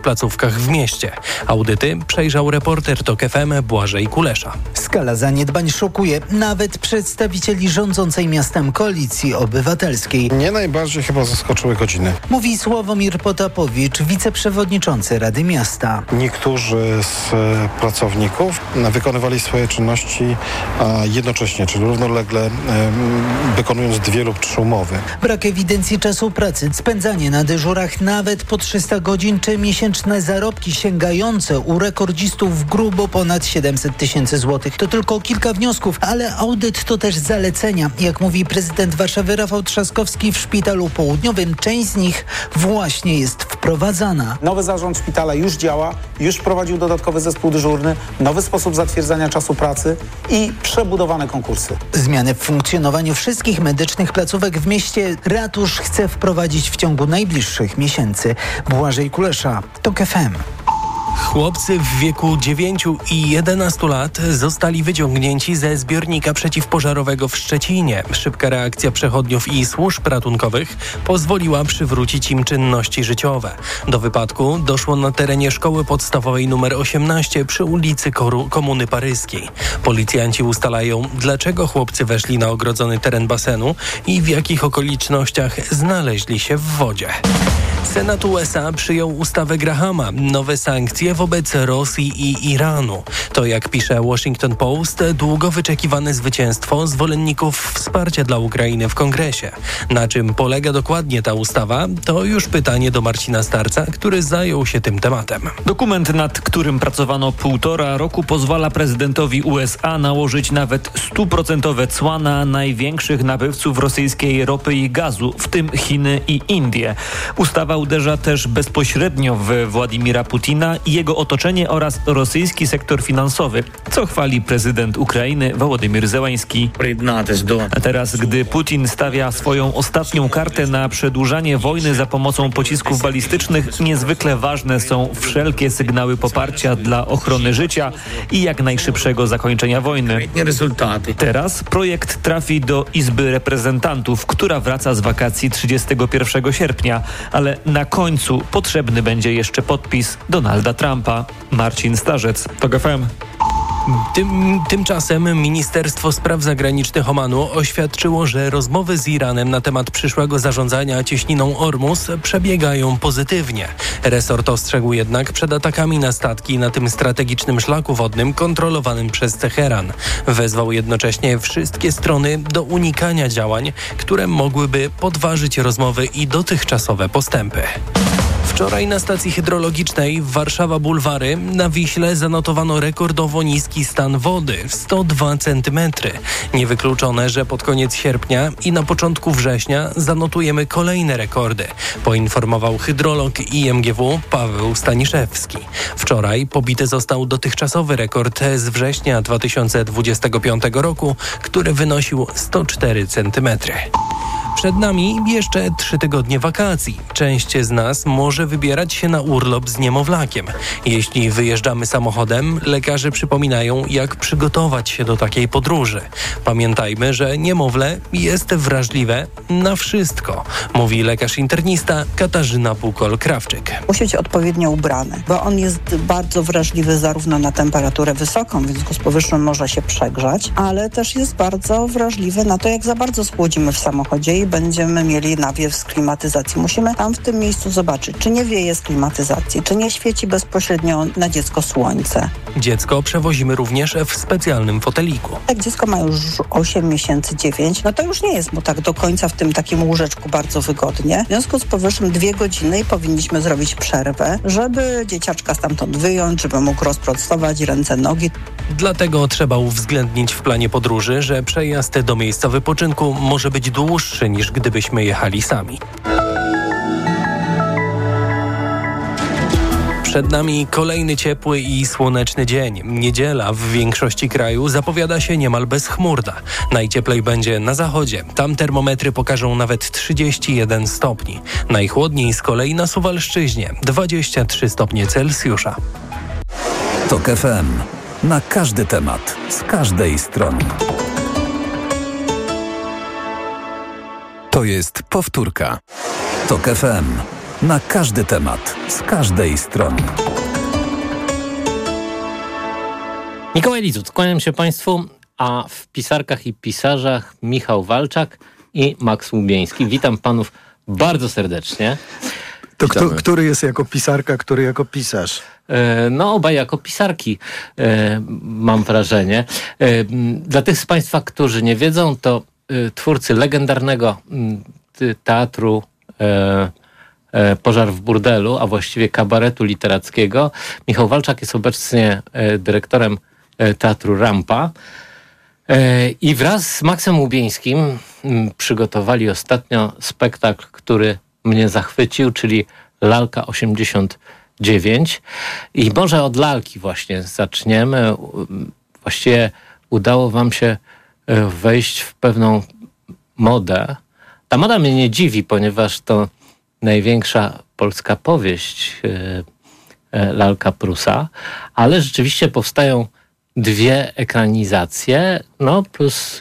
placówkach w mieście. Audyty przejrzał reporter TOK FM Błażej Kulesza. Skala zaniedbań szokuje nawet przedstawicieli rządzącej miastem Koalicji Obywatelskiej. Mnie najbardziej chyba zaskoczyły godziny. Mówi Sławomir Potapowicz, wiceprzewodniczący Rady Miasta. Niektórzy z pracowników wykonywali swoje czynności jednocześnie, czyli równolegle wykonując 2 lub 3 umowy. Brak ewidencji czasu pracy, spędzanie na dyżurach nawet po 300 godzin czy miesięczne zarobki sięgające u rekordzistów grubo ponad 700 000 złotych. To tylko kilka wniosków, ale audyt to też zalecenia. Jak mówi prezydent Warszawy Rafał Trzaskowski, w Szpitalu Południowym część z nich właśnie jest wprowadzana. Nowy zarząd szpitala już działa, już wprowadził dodatkowy zespół dyżurny, nowy sposób zatwierdzania czasu pracy i przebudowane konkursy. Zmiany w funkcjonowaniu wszystkich medycznych placówek w mieście ratusz chce wprowadzić w ciągu najbliższych miesięcy. Błażej Kulesza, TOK FM. Chłopcy w wieku 9 i 11 lat zostali wyciągnięci ze zbiornika przeciwpożarowego w Szczecinie. Szybka reakcja przechodniów i służb ratunkowych pozwoliła przywrócić im czynności życiowe. Do wypadku doszło na terenie szkoły podstawowej nr 18 przy ulicy Komuny Paryskiej. Policjanci ustalają, dlaczego chłopcy weszli na ogrodzony teren basenu i w jakich okolicznościach znaleźli się w wodzie. Senat USA przyjął ustawę Grahama, nowe sankcje wobec Rosji i Iranu. To, jak pisze Washington Post, długo wyczekiwane zwycięstwo zwolenników wsparcia dla Ukrainy w Kongresie. Na czym polega dokładnie ta ustawa, to już pytanie do Marcina Starca, który zajął się tym tematem. Dokument, nad którym pracowano 1,5 roku, pozwala prezydentowi USA nałożyć nawet 100% cła na największych nabywców rosyjskiej ropy i gazu, w tym Chiny i Indie. Ustawa uderza też bezpośrednio w Władimira Putina i jego otoczenie oraz rosyjski sektor finansowy, co chwali prezydent Ukrainy Wołodymyr Zełański. A teraz, gdy Putin stawia swoją ostatnią kartę na przedłużanie wojny za pomocą pocisków balistycznych, niezwykle ważne są wszelkie sygnały poparcia dla ochrony życia i jak najszybszego zakończenia wojny. Teraz projekt trafi do Izby Reprezentantów, która wraca z wakacji 31 sierpnia, ale na końcu potrzebny będzie jeszcze podpis Donalda Trumpa. Marcin Starzec, TOK FM. Tymczasem Ministerstwo Spraw Zagranicznych Omanu oświadczyło, że rozmowy z Iranem na temat przyszłego zarządzania cieśniną Ormus przebiegają pozytywnie. Resort ostrzegł jednak przed atakami na statki na tym strategicznym szlaku wodnym kontrolowanym przez Teheran. Wezwał jednocześnie wszystkie strony do unikania działań, które mogłyby podważyć rozmowy i dotychczasowe postępy. Wczoraj na stacji hydrologicznej Warszawa Bulwary na Wiśle zanotowano rekordowo niski stan wody – 102 cm. Niewykluczone, że pod koniec sierpnia i na początku września zanotujemy kolejne rekordy, poinformował hydrolog IMGW Paweł Staniszewski. Wczoraj pobity został dotychczasowy rekord z września 2025 roku, który wynosił 104 cm. Przed nami jeszcze 3 tygodnie wakacji. Część z nas może wybierać się na urlop z niemowlakiem. Jeśli wyjeżdżamy samochodem, lekarze przypominają, jak przygotować się do takiej podróży. Pamiętajmy, że niemowlę jest wrażliwe na wszystko, mówi lekarz internista Katarzyna Pukol-Krawczyk. Musi być odpowiednio ubrany, bo on jest bardzo wrażliwy zarówno na temperaturę wysoką, w związku z powyższym może się przegrzać, ale też jest bardzo wrażliwy na to, jak za bardzo schłodzimy w samochodzie i będziemy mieli nawiew z klimatyzacji. Musimy tam w tym miejscu zobaczyć, czy nie wieje z klimatyzacji, czy nie świeci bezpośrednio na dziecko słońce. Dziecko przewozimy również w specjalnym foteliku. Jak dziecko ma już 8 miesięcy, 9, no to już nie jest mu tak do końca w tym takim łóżeczku bardzo wygodnie. W związku z powyższym 2 godziny i powinniśmy zrobić przerwę, żeby dzieciaczka stamtąd wyjąć, żeby mógł rozprostować ręce, nogi. Dlatego trzeba uwzględnić w planie podróży, że przejazd do miejsca wypoczynku może być dłuższy niż gdybyśmy jechali sami. Przed nami kolejny ciepły i słoneczny dzień. Niedziela w większości kraju zapowiada się niemal bezchmurna. Najcieplej będzie na zachodzie. Tam termometry pokażą nawet 31 stopni. Najchłodniej z kolei na Suwalszczyźnie 23 stopnie Celsjusza. TOK FM. Na każdy temat, z każdej strony. To jest powtórka. TOK FM. Na każdy temat, z każdej strony. Mikołaj Lizut, kłaniam się Państwu, a w Pisarkach i Pisarzach Michał Walczak i Max Łubieński. Witam Panów bardzo serdecznie. To który jest jako pisarka, który jako pisarz? No obaj jako pisarki, mam wrażenie. Dla tych z Państwa, którzy nie wiedzą, to twórcy legendarnego teatru Pożar w burdelu, a właściwie kabaretu literackiego. Michał Walczak jest obecnie dyrektorem Teatru Rampa i wraz z Maxem Łubieńskim przygotowali ostatnio spektakl, który mnie zachwycił, czyli Lalka 89. I może od lalki właśnie zaczniemy. Właściwie udało wam się wejść w pewną modę. Ta moda mnie nie dziwi, ponieważ to największa polska powieść Lalka Prusa, ale rzeczywiście powstają dwie ekranizacje, no plus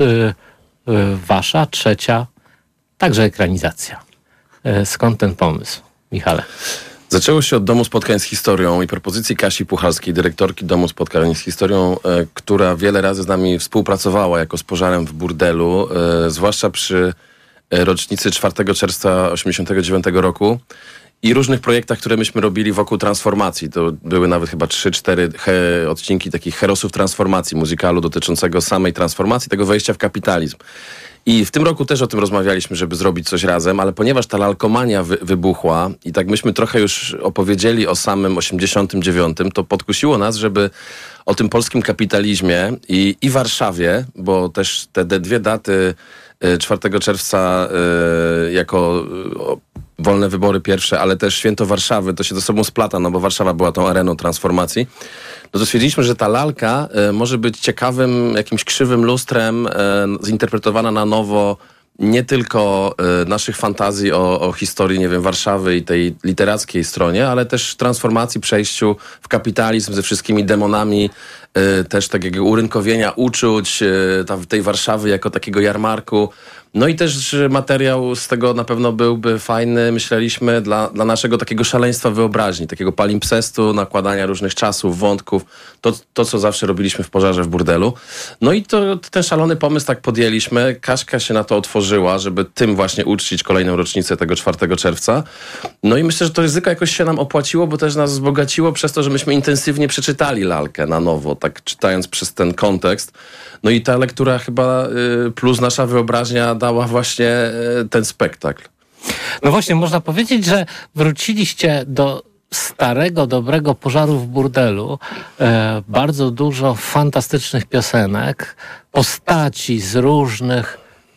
wasza trzecia także ekranizacja. Skąd ten pomysł, Michale? Zaczęło się od Domu Spotkań z Historią i propozycji Kasi Puchalskiej, dyrektorki Domu Spotkań z Historią, która wiele razy z nami współpracowała jako z Pożarem w burdelu, zwłaszcza przy rocznicy 4 czerwca 1989 roku i różnych projektach, które myśmy robili wokół transformacji. To były nawet chyba 3-4 odcinki takich herosów transformacji, muzykalu dotyczącego samej transformacji, tego wejścia w kapitalizm. I w tym roku też o tym rozmawialiśmy, żeby zrobić coś razem, ale ponieważ ta lalkomania wybuchła i tak myśmy trochę już opowiedzieli o samym 89, to podkusiło nas, żeby o tym polskim kapitalizmie i Warszawie, bo też te dwie daty 4 czerwca jako wolne wybory pierwsze, ale też święto Warszawy, to się ze sobą splata, no bo Warszawa była tą areną transformacji. No to stwierdziliśmy, że ta lalka może być ciekawym, jakimś krzywym lustrem, zinterpretowana na nowo nie tylko naszych fantazji o historii, nie wiem, Warszawy i tej literackiej stronie, ale też transformacji, przejściu w kapitalizm ze wszystkimi demonami, też takiego urynkowienia uczuć, tej Warszawy jako takiego jarmarku. No i też materiał z tego na pewno byłby fajny, myśleliśmy, dla naszego takiego szaleństwa wyobraźni, takiego palimpsestu, nakładania różnych czasów, wątków, to co zawsze robiliśmy w Pożarze w burdelu. No i ten szalony pomysł tak podjęliśmy. Kaśka się na to otworzyła, żeby tym właśnie uczcić kolejną rocznicę tego 4 czerwca. No i myślę, że to ryzyko jakoś się nam opłaciło, bo też nas wzbogaciło przez to, że myśmy intensywnie przeczytali lalkę na nowo, tak czytając przez ten kontekst. No i ta lektura chyba plus nasza wyobraźnia dała właśnie ten spektakl. No właśnie, można powiedzieć, że wróciliście do starego, dobrego Pożaru w burdelu. Bardzo dużo fantastycznych piosenek, postaci z różnych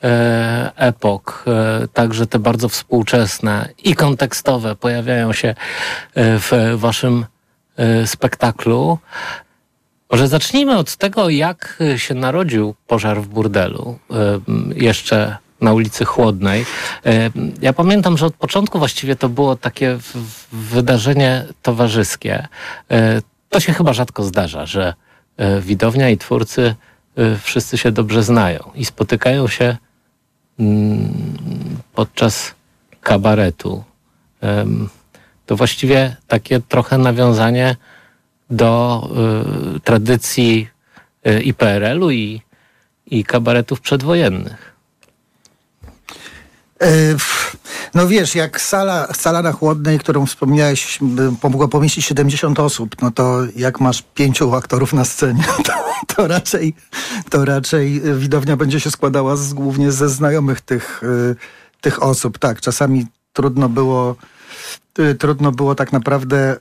epok, także te bardzo współczesne i kontekstowe pojawiają się w waszym spektaklu. Może zacznijmy od tego, jak się narodził Pożar w burdelu, jeszcze na ulicy Chłodnej. Ja pamiętam, że od początku właściwie to było takie wydarzenie towarzyskie. To się chyba rzadko zdarza, że widownia i twórcy wszyscy się dobrze znają i spotykają się podczas kabaretu. To właściwie takie trochę nawiązanie do tradycji i PRL-u i kabaretów przedwojennych. No wiesz, jak sala na Chłodnej, którą wspomniałeś, mogła pomieścić 70 osób, no to jak masz 5 aktorów na scenie, to raczej widownia będzie się składała głównie ze znajomych tych osób. Tak, czasami trudno było tak naprawdę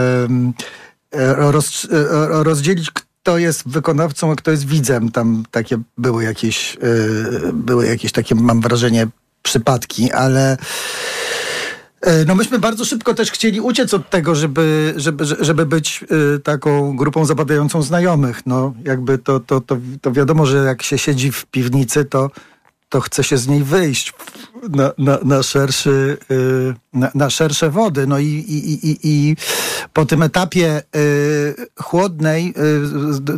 rozdzielić, kto jest wykonawcą, a kto jest widzem. Tam takie były jakieś takie, mam wrażenie, przypadki, ale no myśmy bardzo szybko też chcieli uciec od tego, żeby być taką grupą zabawiającą znajomych. No jakby to wiadomo, że jak się siedzi w piwnicy, to chce się z niej wyjść na szersze wody. No i po tym etapie Chłodnej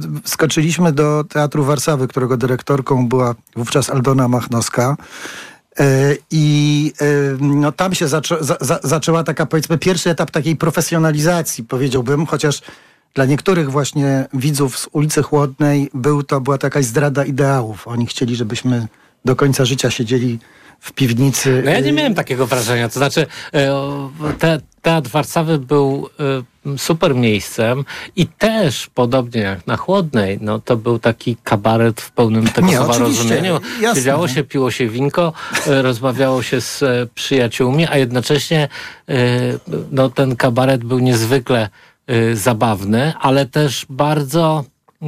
skoczyliśmy do Teatru Warszawy, którego dyrektorką była wówczas Aldona Machnowska. I no, tam się zaczęła taka, powiedzmy, pierwszy etap takiej profesjonalizacji, powiedziałbym, chociaż dla niektórych właśnie widzów z ulicy Chłodnej była to jakaś zdrada ideałów. Oni chcieli, żebyśmy do końca życia siedzieli w piwnicy. No ja nie miałem takiego wrażenia. To znaczy Teatr Warszawy był super miejscem i też, podobnie jak na Chłodnej, no to był taki kabaret w pełnym tego słowa rozumieniu. Siedziało się, piło się winko, rozmawiało się z przyjaciółmi, a jednocześnie no, ten kabaret był niezwykle zabawny, ale też bardzo...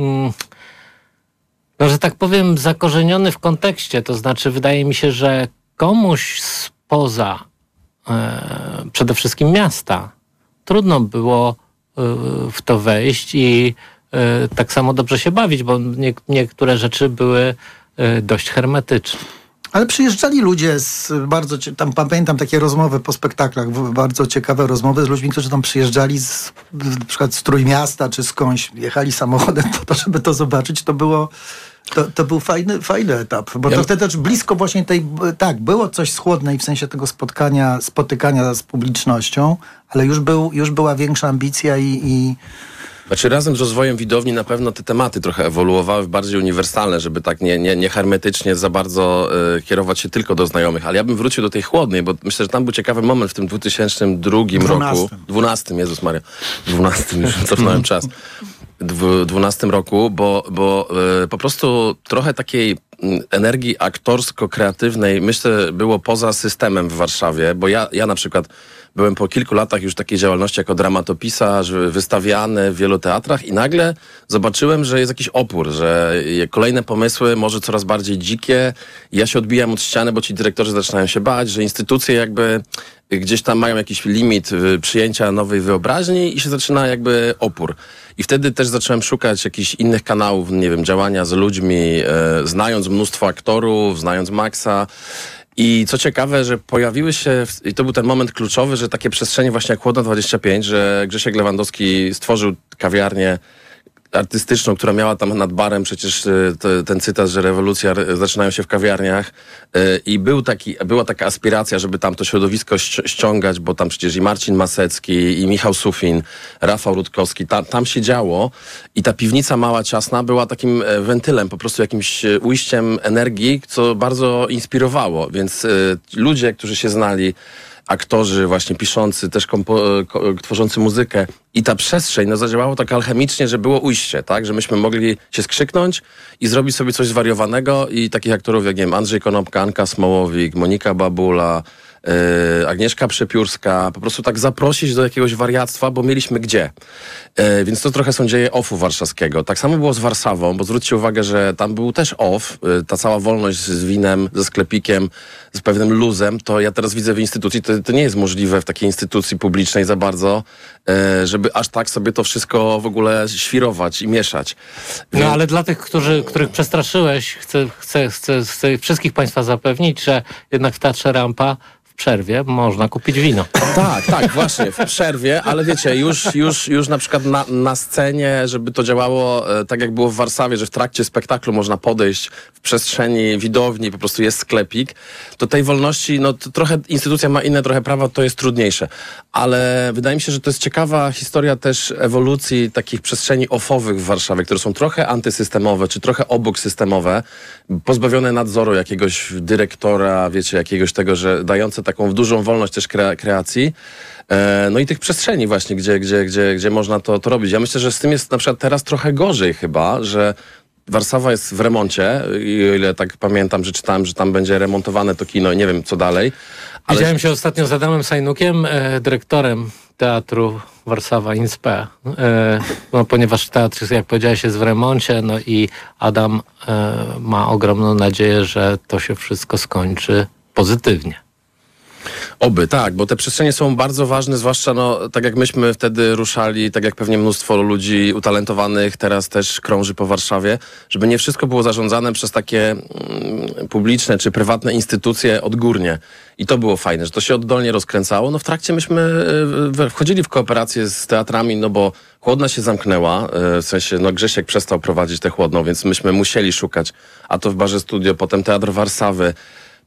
no, że tak powiem, zakorzeniony w kontekście. To znaczy, wydaje mi się, że komuś spoza przede wszystkim miasta trudno było w to wejść i tak samo dobrze się bawić, bo niektóre rzeczy były dość hermetyczne. Ale przyjeżdżali ludzie tam pamiętam takie rozmowy po spektaklach, bardzo ciekawe rozmowy z ludźmi, którzy tam przyjeżdżali na przykład z Trójmiasta czy skądś, jechali samochodem po to, żeby to zobaczyć. To był fajny etap, bo to wtedy też blisko właśnie było coś z Chłodnej w sensie tego spotykania z publicznością, ale już była większa ambicja i Znaczy razem z rozwojem widowni na pewno te tematy trochę ewoluowały w bardziej uniwersalne, żeby tak nie hermetycznie za bardzo kierować się tylko do znajomych. Ale ja bym wrócił do tej Chłodnej, bo myślę, że tam był ciekawy moment w tym 2002 roku. 12, Jezus Maria. 12, już cofnąłem czas. 12 roku, bo po prostu trochę takiej energii aktorsko-kreatywnej, myślę, było poza systemem w Warszawie, bo ja na przykład byłem po kilku latach już takiej działalności jako dramatopisarz, wystawiany w wielu teatrach i nagle zobaczyłem, że jest jakiś opór, że kolejne pomysły, może coraz bardziej dzikie. Ja się odbijam od ściany, bo ci dyrektorzy zaczynają się bać, że instytucje jakby gdzieś tam mają jakiś limit przyjęcia nowej wyobraźni i się zaczyna jakby opór. I wtedy też zacząłem szukać jakichś innych kanałów, nie wiem, działania z ludźmi, znając mnóstwo aktorów, znając Maxa. I co ciekawe, że pojawiły się, i to był ten moment kluczowy, że takie przestrzenie właśnie jak Chłodna 25, że Grzesiek Lewandowski stworzył kawiarnię artystyczną, która miała tam nad barem przecież ten cytat, że rewolucja zaczynają się w kawiarniach i była taka aspiracja, żeby tam to środowisko ściągać, bo tam przecież i Marcin Masecki, i Michał Sufin, Rafał Rutkowski, tam się działo i ta piwnica mała, ciasna była takim wentylem, po prostu jakimś ujściem energii, co bardzo inspirowało, więc ludzie, którzy się znali, aktorzy właśnie piszący, też tworzący muzykę i ta przestrzeń, no zadziałało tak alchemicznie, że było ujście, tak? Że myśmy mogli się skrzyknąć i zrobić sobie coś zwariowanego i takich aktorów jak, nie wiem, Andrzej Konopka, Anka Smołowik, Monika Babula, Agnieszka Przepiórska, po prostu tak zaprosić do jakiegoś wariactwa, bo mieliśmy gdzie. Więc to trochę są dzieje offu warszawskiego. Tak samo było z Warszawą, bo zwróćcie uwagę, że tam był też off, ta cała wolność z winem, ze sklepikiem, z pewnym luzem, to ja teraz widzę w instytucji, to nie jest możliwe w takiej instytucji publicznej za bardzo, żeby aż tak sobie to wszystko w ogóle świrować i mieszać. No ale dla tych, których przestraszyłeś, chcę wszystkich Państwa zapewnić, że jednak w Teatrze Rampa w przerwie można kupić wino. Tak, właśnie, w przerwie, ale wiecie, już na przykład na scenie, żeby to działało tak jak było w Warszawie, że w trakcie spektaklu można podejść w przestrzeni widowni, po prostu jest sklepik, to tej wolności, no to trochę instytucja ma inne trochę prawa, to jest trudniejsze. Ale wydaje mi się, że to jest ciekawa historia też ewolucji takich przestrzeni offowych w Warszawie, które są trochę antysystemowe, czy trochę obok systemowe, pozbawione nadzoru jakiegoś dyrektora, wiecie, jakiegoś tego, że dające taką dużą wolność też kreacji. No i tych przestrzeni właśnie, gdzie można to robić. Ja myślę, że z tym jest na przykład teraz trochę gorzej chyba, że Warszawa jest w remoncie i o ile tak pamiętam, że czytałem, że tam będzie remontowane to kino i nie wiem co dalej. Ale... Widziałem się ostatnio z Adamem Sajnukiem, dyrektorem Teatru Warszawa INSPE, no, ponieważ teatr, jak powiedziałeś, jest w remoncie, no i Adam ma ogromną nadzieję, że to się wszystko skończy pozytywnie. Oby, tak, bo te przestrzenie są bardzo ważne, zwłaszcza no, tak jak myśmy wtedy ruszali, tak jak pewnie mnóstwo ludzi utalentowanych teraz też krąży po Warszawie, żeby nie wszystko było zarządzane przez takie publiczne czy prywatne instytucje odgórnie. I to było fajne, że to się oddolnie rozkręcało. No w trakcie myśmy wchodzili w kooperację z teatrami, no bo Chłodna się zamknęła, w sensie no Grzesiek przestał prowadzić tę Chłodną, więc myśmy musieli szukać, a to w Barze Studio, potem Teatr Warszawy,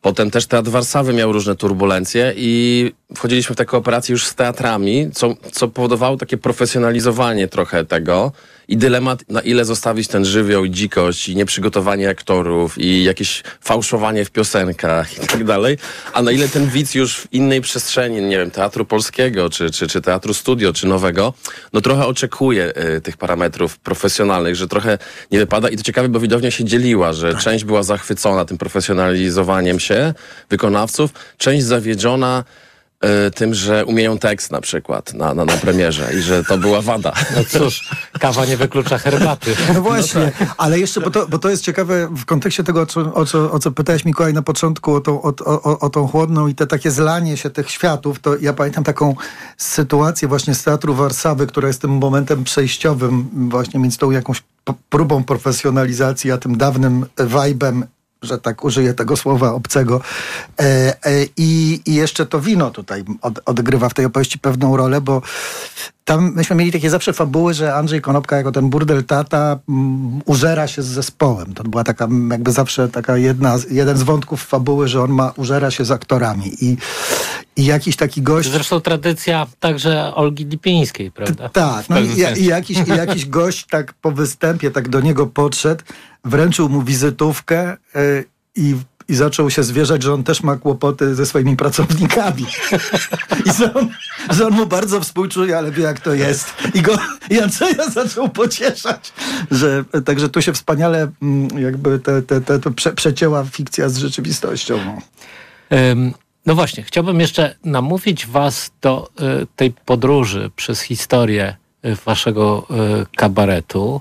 Potem też Teatr Warszawy miał różne turbulencje i wchodziliśmy w taką operację już z teatrami, co powodowało takie profesjonalizowanie trochę tego i dylemat, na ile zostawić ten żywioł i dzikość i nieprzygotowanie aktorów i jakieś fałszowanie w piosenkach i tak dalej, a na ile ten widz już w innej przestrzeni, nie wiem, Teatru Polskiego, czy Teatru Studio, czy Nowego, no trochę oczekuje tych parametrów profesjonalnych, że trochę nie wypada i to ciekawe, bo widownia się dzieliła, że część była zachwycona tym profesjonalizowaniem się wykonawców, część zawiedziona tym, że umieją tekst na przykład na premierze i że to była wada. No cóż, kawa nie wyklucza herbaty. No właśnie, ale jeszcze, bo to jest ciekawe w kontekście tego, o co pytałeś, Mikołaj, na początku, o tą chłodną i te takie zlanie się tych światów, to ja pamiętam taką sytuację właśnie z Teatru Warszawy, która jest tym momentem przejściowym właśnie między tą jakąś próbą profesjonalizacji, a tym dawnym vibe'em, że tak użyję tego słowa obcego. I jeszcze to wino tutaj odgrywa w tej opowieści pewną rolę, bo tam myśmy mieli takie zawsze fabuły, że Andrzej Konopka jako ten burdel tata użera się z zespołem. To była taka jakby zawsze taka jeden z wątków fabuły, że on użera się z aktorami. I jakiś taki gość... Zresztą tradycja także Olgi Lipińskiej, prawda? Tak. No i jakiś gość tak po występie tak do niego podszedł, wręczył mu wizytówkę i zaczął się zwierzać, że on też ma kłopoty ze swoimi pracownikami. I że on mu bardzo współczuje, ale wie jak to jest. I Andrzeja zaczął pocieszać. Także tu się wspaniale jakby przecięła fikcja z rzeczywistością. No właśnie, chciałbym jeszcze namówić was do tej podróży przez historię waszego kabaretu.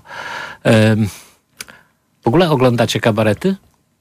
W ogóle oglądacie kabarety?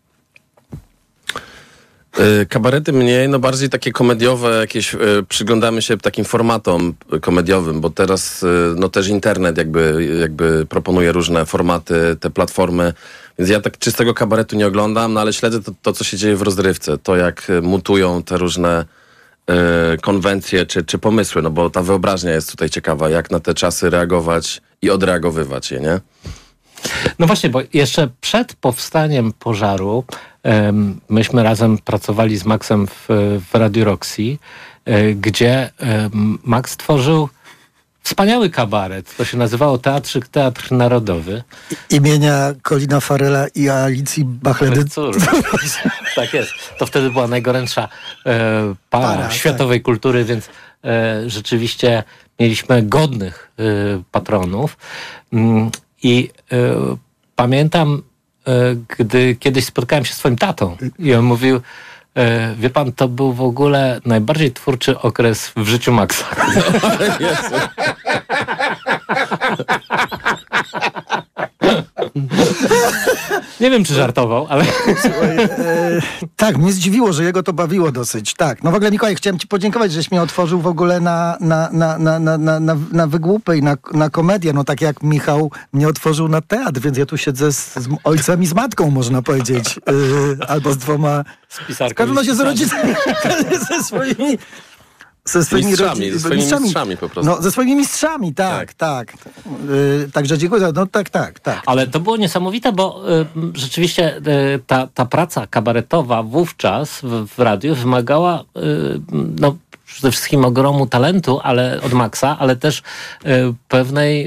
Kabarety mniej, no bardziej takie komediowe jakieś, przyglądamy się takim formatom komediowym, bo teraz no też internet jakby proponuje różne formaty, te platformy, więc ja tak czystego kabaretu nie oglądam, no ale śledzę to co się dzieje w rozrywce, to jak mutują te różne konwencje czy pomysły, no bo ta wyobraźnia jest tutaj ciekawa, jak na te czasy reagować i odreagowywać je, nie? No właśnie, bo jeszcze przed powstaniem Pożaru myśmy razem pracowali z Maxem w Radiu Roxy, gdzie Max tworzył wspaniały kabaret. To się nazywało Teatr Narodowy. Imienia Colina Farrella i Alicji Bachledy. Cóż, tak jest. To wtedy była najgorętsza para światowej kultury, więc rzeczywiście mieliśmy godnych patronów. I pamiętam, gdy kiedyś spotkałem się z swoim tatą i on mówił, wie pan, to był w ogóle najbardziej twórczy okres w życiu Maxa. Nie wiem, czy żartował, ale... Słuchaj, tak, mnie zdziwiło, że jego to bawiło dosyć. Tak. No w ogóle, Mikołaj, chciałem ci podziękować, żeś mnie otworzył w ogóle na wygłupy i na komedię. No tak jak Michał mnie otworzył na teatr, więc ja tu siedzę z ojcem i z matką, można powiedzieć. Albo z dwoma... W każdym razie z rodzicami. Ze swoimi mistrzami po prostu. No, ze swoimi mistrzami, tak. Także dziękuję. No tak. Ale to było niesamowite, bo rzeczywiście ta praca kabaretowa wówczas w radiu wymagała no, przede wszystkim ogromu talentu, ale od Maxa, ale też pewnej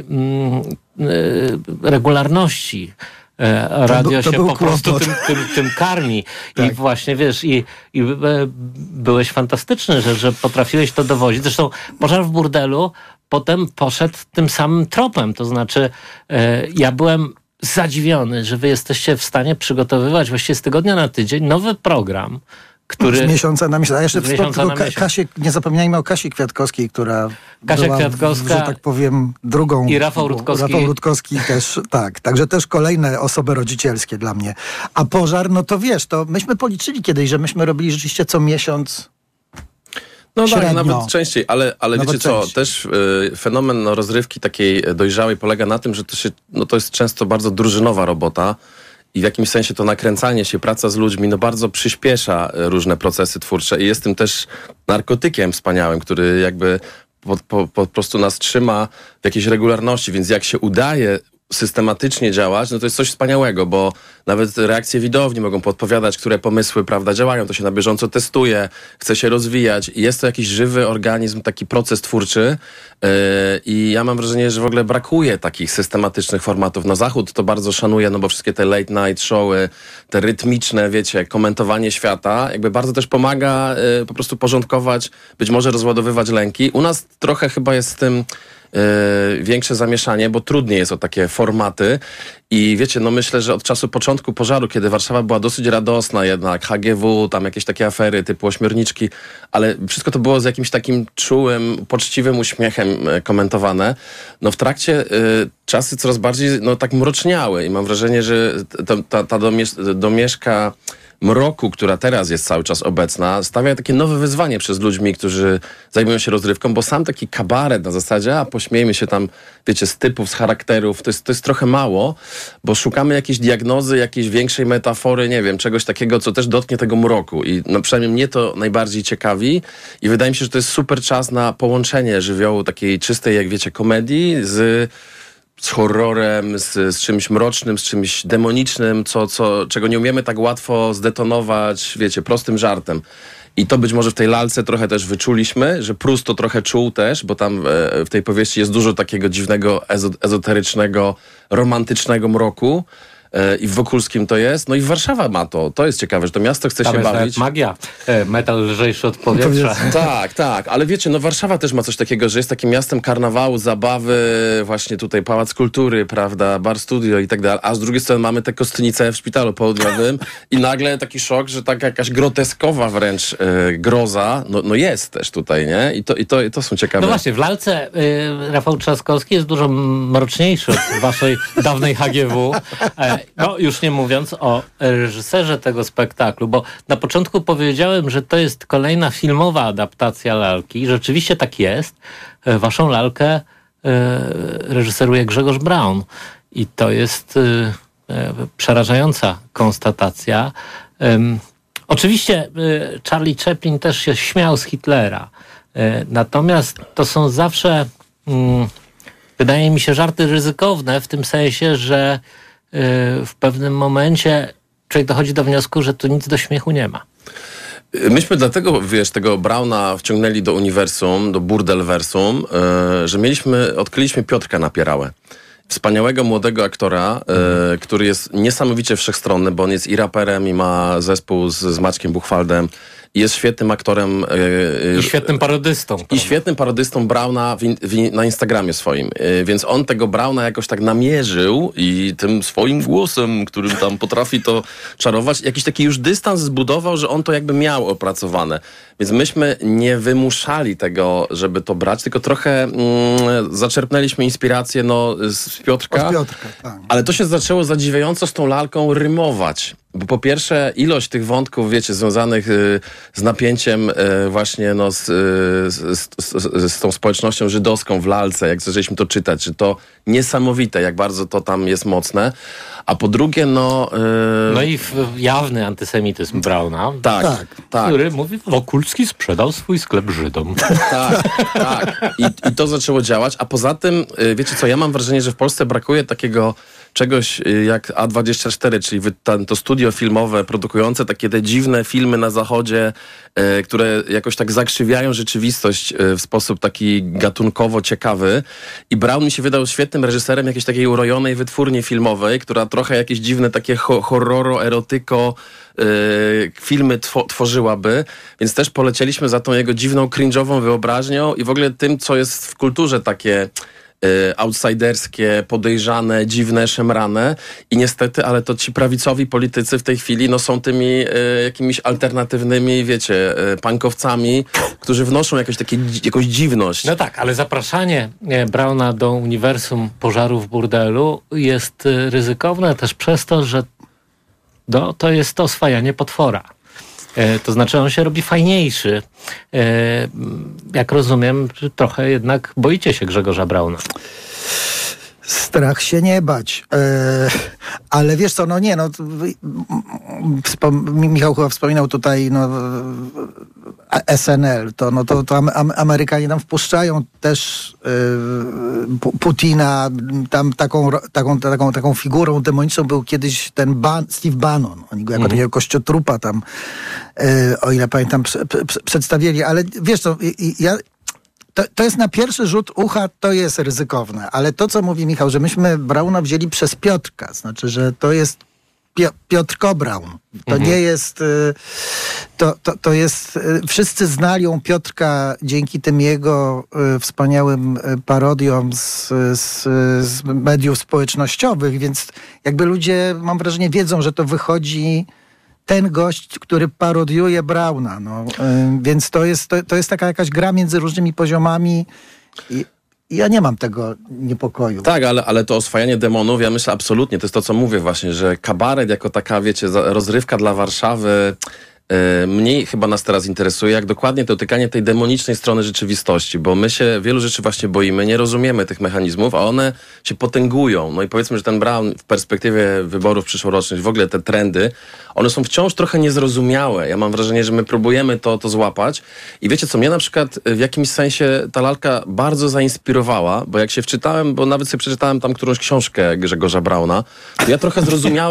regularności. Radio się po prostu tym karmi. Tak. I właśnie, wiesz, i byłeś fantastyczny, że potrafiłeś to dowozić. Zresztą Pożar w burdelu potem poszedł tym samym tropem. To znaczy, ja byłem zadziwiony, że wy jesteście w stanie przygotowywać właściwie z tygodnia na tydzień nowy program, który... Z miesiąca na miesiąc. A jeszcze Kasię, nie zapominajmy o Kasi Kwiatkowskiej, która była, Kwiatkowska, że tak powiem, drugą. I Rafał Rutkowski też, tak. Także też kolejne osoby rodzicielskie dla mnie. A Pożar, no to wiesz, to myśmy policzyli kiedyś, że myśmy robili rzeczywiście co miesiąc. No średnio. tak, nawet częściej, ale wiecie co, też fenomen rozrywki takiej dojrzałej polega na tym, że to jest często bardzo drużynowa robota. I w jakimś sensie to nakręcanie się, praca z ludźmi, no bardzo przyspiesza różne procesy twórcze i jest tym też narkotykiem wspaniałym, który jakby po prostu nas trzyma w jakiejś regularności, więc jak się udaje systematycznie działać, no to jest coś wspaniałego, bo nawet reakcje widowni mogą podpowiadać, które pomysły, prawda, działają, to się na bieżąco testuje, chce się rozwijać i jest to jakiś żywy organizm, taki proces twórczy i ja mam wrażenie, że w ogóle brakuje takich systematycznych formatów. Na Zachód to bardzo szanuję, no bo wszystkie te late night showy, te rytmiczne, wiecie, komentowanie świata, jakby bardzo też pomaga po prostu porządkować, być może rozładowywać lęki. U nas trochę chyba jest z tym większe zamieszanie, bo trudniej jest o takie formaty i wiecie, no myślę, że od czasu początku pożaru, kiedy Warszawa była dosyć radosna jednak, HGW, tam jakieś takie afery typu ośmiorniczki, ale wszystko to było z jakimś takim czułym, poczciwym uśmiechem komentowane. No w trakcie czasy coraz bardziej no tak mroczniały i mam wrażenie, że ta domieszka mroku, która teraz jest cały czas obecna, stawia takie nowe wyzwanie przez ludźmi, którzy zajmują się rozrywką, bo sam taki kabaret na zasadzie, pośmiejmy się tam, wiecie, z typów, z charakterów, to jest trochę mało, bo szukamy jakiejś diagnozy, jakiejś większej metafory, nie wiem, czegoś takiego, co też dotknie tego mroku i no, przynajmniej mnie to najbardziej ciekawi i wydaje mi się, że to jest super czas na połączenie żywiołu takiej czystej, jak wiecie, komedii z horrorem, z czymś mrocznym, z czymś demonicznym, czego nie umiemy tak łatwo zdetonować, wiecie, prostym żartem. I to być może w tej lalce trochę też wyczuliśmy, że Proust to trochę czuł też, bo tam w tej powieści jest dużo takiego dziwnego, ezoterycznego, romantycznego mroku. I w Wokulskim to jest. No i Warszawa ma to. To jest ciekawe, że to miasto chce się bawić. Magia. Metal lżejszy od powietrza. Tak. Ale wiecie, no Warszawa też ma coś takiego, że jest takim miastem karnawału, zabawy, właśnie tutaj Pałac Kultury, prawda, bar studio i tak dalej. A z drugiej strony mamy te kostnice w Szpitalu Południowym i nagle taki szok, że taka jakaś groteskowa wręcz groza, no jest też tutaj, nie? I to są ciekawe. No właśnie, w lalce Rafał Trzaskowski jest dużo mroczniejszy od waszej dawnej HGW. No, już nie mówiąc o reżyserze tego spektaklu, bo na początku powiedziałem, że to jest kolejna filmowa adaptacja lalki. Rzeczywiście tak jest. Waszą lalkę reżyseruje Grzegorz Braun i to jest przerażająca konstatacja. Oczywiście Charlie Chaplin też się śmiał z Hitlera. Natomiast to są zawsze, wydaje mi się, żarty ryzykowne w tym sensie, że w pewnym momencie człowiek dochodzi do wniosku, że tu nic do śmiechu nie ma. Myśmy dlatego, tego Brauna wciągnęli do uniwersum, do burdelversum, że odkryliśmy Piotrka Napierałę. Wspaniałego młodego aktora, który jest niesamowicie wszechstronny, bo on jest i raperem, i ma zespół z Maćkiem Buchwaldem. I jest świetnym aktorem. I świetnym parodystą. I świetnym parodystą Brauna na Instagramie swoim. Więc on tego Brauna jakoś tak namierzył i tym swoim głosem, którym tam potrafi to czarować, jakiś taki już dystans zbudował, że on to jakby miał opracowane. Więc myśmy nie wymuszali tego, żeby to brać, tylko trochę zaczerpnęliśmy inspirację z Piotrka. Od Piotrka, tak. Ale to się zaczęło zadziwiająco z tą lalką rymować. Bo po pierwsze ilość tych wątków, wiecie, związanych z napięciem właśnie z tą społecznością żydowską w lalce, jak zaczęliśmy to czytać, że to niesamowite, jak bardzo to tam jest mocne. A po drugie, No i jawny antysemityzm Brauna, tak. który mówi, Wokulski sprzedał swój sklep Żydom. Tak. I to zaczęło działać. A poza tym, wiecie co, ja mam wrażenie, że w Polsce brakuje takiego czegoś jak A24, czyli to studio filmowe produkujące takie te dziwne filmy na zachodzie, które jakoś tak zakrzywiają rzeczywistość w sposób taki gatunkowo ciekawy. I Braun mi się wydał świetnym reżyserem jakiejś takiej urojonej wytwórni filmowej, która trochę jakieś dziwne takie horroro, erotyko filmy tworzyłaby, więc też polecieliśmy za tą jego dziwną, cringe'ową wyobraźnią i w ogóle tym, co jest w kulturze takie outsiderskie, podejrzane, dziwne, szemrane i niestety, ale to ci prawicowi politycy w tej chwili są tymi jakimiś alternatywnymi, wiecie, punkowcami, którzy wnoszą jakąś dziwność. No tak, ale zapraszanie Brauna do uniwersum pożaru w burdelu jest ryzykowne też przez to, że to jest to oswajanie potwora. To znaczy on się robi fajniejszy. Jak rozumiem, trochę jednak boicie się Grzegorza Brauna. Strach się nie bać. Ale wiesz co, Michał chyba wspominał tutaj SNL, to Amerykanie tam wpuszczają też Putina, tam taką figurą demoniczną był kiedyś ten Steve Bannon. Oni go jako takiego kościotrupa tam, o ile pamiętam, przedstawili. Ale wiesz co, to jest na pierwszy rzut ucha, to jest ryzykowne. Ale to, co mówi Michał, że myśmy Brauna wzięli przez Piotrka, znaczy, że to jest Piotr Braun. To nie jest... To jest... Wszyscy znali Piotrka dzięki tym jego wspaniałym parodiom z mediów społecznościowych, więc jakby ludzie, mam wrażenie, wiedzą, że to wychodzi ten gość, który parodiuje Brauna. Więc to jest taka jakaś gra między różnymi poziomami i ja nie mam tego niepokoju. Tak, ale to oswajanie demonów, ja myślę absolutnie, to jest to, co mówię właśnie, że kabaret jako taka, wiecie, rozrywka dla Warszawy mniej chyba nas teraz interesuje, jak dokładnie dotykanie tej demonicznej strony rzeczywistości, bo my się wielu rzeczy właśnie boimy, nie rozumiemy tych mechanizmów, a one się potęgują. No i powiedzmy, że ten Braun w perspektywie wyborów przyszłorocznych, w ogóle te trendy, one są wciąż trochę niezrozumiałe. Ja mam wrażenie, że my próbujemy to złapać i wiecie co, mnie na przykład w jakimś sensie ta lalka bardzo zainspirowała, bo jak się wczytałem, bo nawet sobie przeczytałem tam którąś książkę Grzegorza Brauna, to ja trochę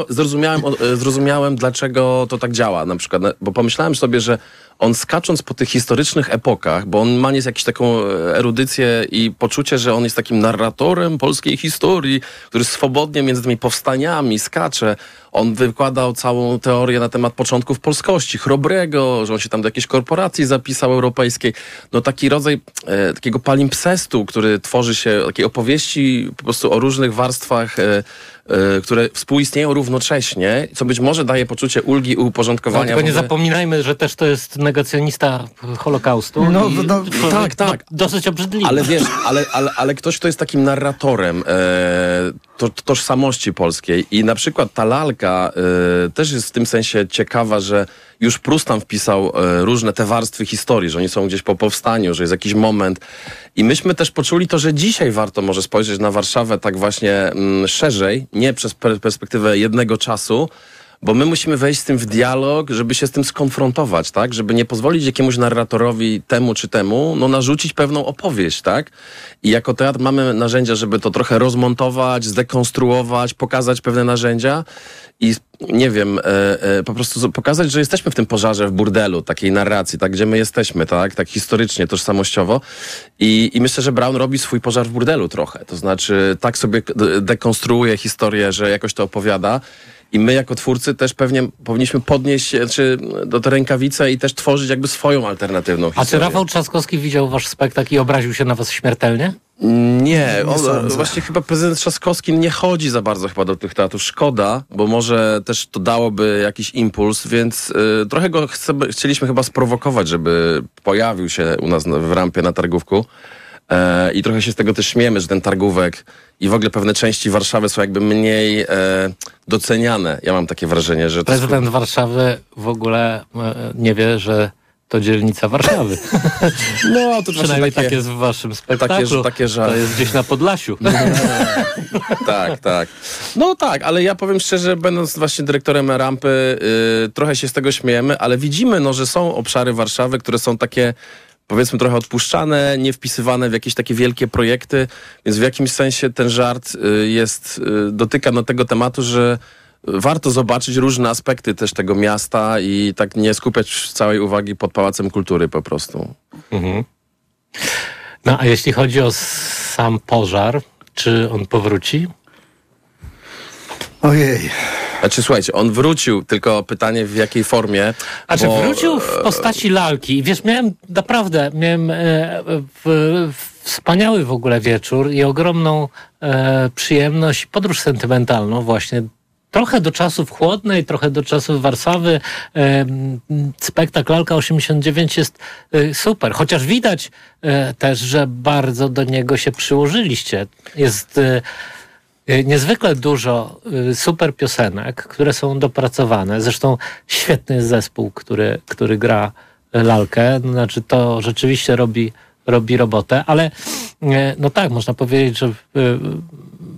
zrozumiałem, dlaczego to tak działa. Na przykład, bo pomyślałem sobie, że on skacząc po tych historycznych epokach, bo on ma jakąś taką erudycję i poczucie, że on jest takim narratorem polskiej historii, który swobodnie między tymi powstaniami skacze. On wykładał całą teorię na temat początków polskości, Chrobrego, że on się tam do jakiejś korporacji zapisał europejskiej. No taki rodzaj takiego palimpsestu, który tworzy się, takiej opowieści po prostu o różnych warstwach, które współistnieją równocześnie, co być może daje poczucie ulgi i uporządkowania. Tylko nie zapominajmy, że też to jest negacjonista Holokaustu. Tak. Dosyć obrzydliwy. Ale wiesz, ale ktoś, kto jest takim narratorem tożsamości polskiej i na przykład ta lalka też jest w tym sensie ciekawa, że już Prus tam wpisał różne te warstwy historii, że oni są gdzieś po powstaniu, że jest jakiś moment. I myśmy też poczuli to, że dzisiaj warto może spojrzeć na Warszawę tak właśnie szerzej, nie przez perspektywę jednego czasu, bo my musimy wejść z tym w dialog, żeby się z tym skonfrontować, tak? Żeby nie pozwolić jakiemuś narratorowi temu czy temu, narzucić pewną opowieść, tak? I jako teatr mamy narzędzia, żeby to trochę rozmontować, zdekonstruować, pokazać pewne narzędzia i nie wiem, po prostu pokazać, że jesteśmy w tym pożarze w burdelu, takiej narracji, tak, gdzie my jesteśmy, tak historycznie, tożsamościowo i myślę, że Braun robi swój pożar w burdelu trochę, to znaczy tak sobie dekonstruuje historię, że jakoś to opowiada. I my jako twórcy też pewnie powinniśmy podnieść do te rękawice i też tworzyć jakby swoją alternatywną historię. A czy Rafał Trzaskowski widział wasz spektakl i obraził się na was śmiertelnie? Nie, właśnie chyba prezydent Trzaskowski nie chodzi za bardzo chyba do tych teatrów. Szkoda, bo może też to dałoby jakiś impuls, więc trochę go chcieliśmy chyba sprowokować, żeby pojawił się u nas w rampie na targówku. I trochę się z tego też śmiejemy, że ten targówek i w ogóle pewne części Warszawy są jakby mniej doceniane. Ja mam takie wrażenie, że... Prezydent Warszawy w ogóle nie wie, że to dzielnica Warszawy. No, to przynajmniej tak jest w waszym spektaklu. Takie to jest gdzieś na Podlasiu. Tak. No tak, ale ja powiem szczerze, będąc właśnie dyrektorem rampy, trochę się z tego śmiejemy, ale widzimy, że są obszary Warszawy, które są takie, powiedzmy, trochę odpuszczane, nie wpisywane w jakieś takie wielkie projekty, więc w jakimś sensie ten żart dotyka tego tematu, że warto zobaczyć różne aspekty też tego miasta i tak nie skupiać całej uwagi pod Pałacem Kultury po prostu. Mhm. No a jeśli chodzi o sam pożar, czy on powróci? Ojej. Znaczy, słuchajcie, on wrócił, tylko pytanie w jakiej formie. Wrócił w postaci lalki. Wiesz, miałem wspaniały w ogóle wieczór i ogromną przyjemność, podróż sentymentalną właśnie. Trochę do czasów Chłodnej, trochę do czasów Warszawy. Spektakl Lalka 89 jest super. Chociaż widać też, że bardzo do niego się przyłożyliście. Jest niezwykle dużo super piosenek, które są dopracowane. Zresztą świetny jest zespół, który gra Lalkę. Znaczy to rzeczywiście robi robotę, ale no tak, można powiedzieć, że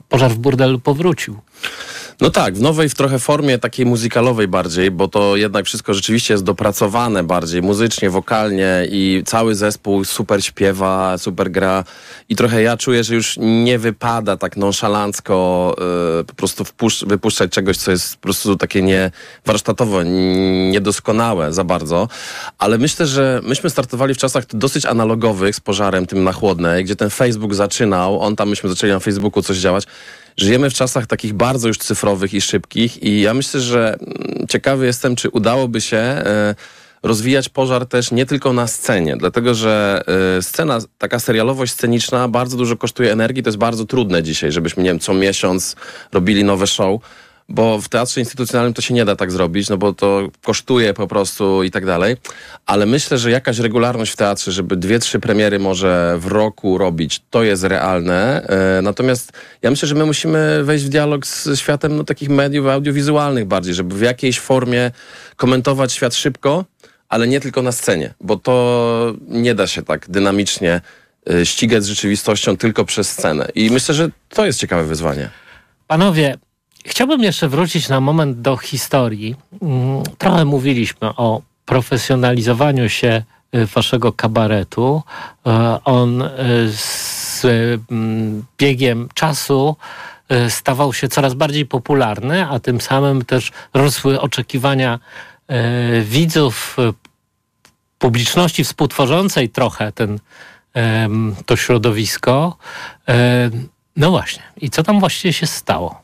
pożar w burdelu powrócił. No tak, w nowej, w trochę formie takiej muzykalowej bardziej, bo to jednak wszystko rzeczywiście jest dopracowane bardziej muzycznie, wokalnie i cały zespół super śpiewa, super gra i trochę ja czuję, że już nie wypada tak nonszalancko po prostu wypuszczać czegoś, co jest po prostu takie warsztatowo, niedoskonałe za bardzo, ale myślę, że myśmy startowali w czasach dosyć analogowych z pożarem tym na Chłodnej, gdzie ten Facebook zaczynał, myśmy zaczęli na Facebooku coś działać. Żyjemy w czasach takich bardzo już cyfrowych i szybkich i ja myślę, że ciekawy jestem, czy udałoby się rozwijać pożar też nie tylko na scenie, dlatego że scena, taka serialowość sceniczna bardzo dużo kosztuje energii, to jest bardzo trudne dzisiaj, żebyśmy, nie wiem, co miesiąc robili nowe show, bo w teatrze instytucjonalnym to się nie da tak zrobić, no bo to kosztuje po prostu i tak dalej, ale myślę, że jakaś regularność w teatrze, żeby 2-3 premiery może w roku robić, to jest realne, natomiast ja myślę, że my musimy wejść w dialog z światem takich mediów audiowizualnych bardziej, żeby w jakiejś formie komentować świat szybko, ale nie tylko na scenie, bo to nie da się tak dynamicznie ścigać z rzeczywistością tylko przez scenę i myślę, że to jest ciekawe wyzwanie. Panowie, chciałbym jeszcze wrócić na moment do historii. Trochę mówiliśmy o profesjonalizowaniu się waszego kabaretu. On z biegiem czasu stawał się coraz bardziej popularny, a tym samym też rosły oczekiwania widzów, publiczności współtworzącej trochę to środowisko. No właśnie. I co tam właściwie się stało?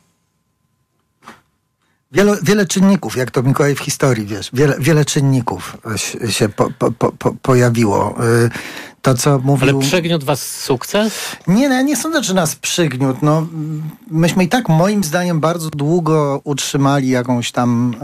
Wiele czynników, jak to Mikołaj w historii, wiesz, wiele czynników się pojawiło. To, co mówił... Ale przygniótł was sukces? Nie sądzę, że nas przygniótł. No, myśmy i tak, moim zdaniem, bardzo długo utrzymali jakąś tam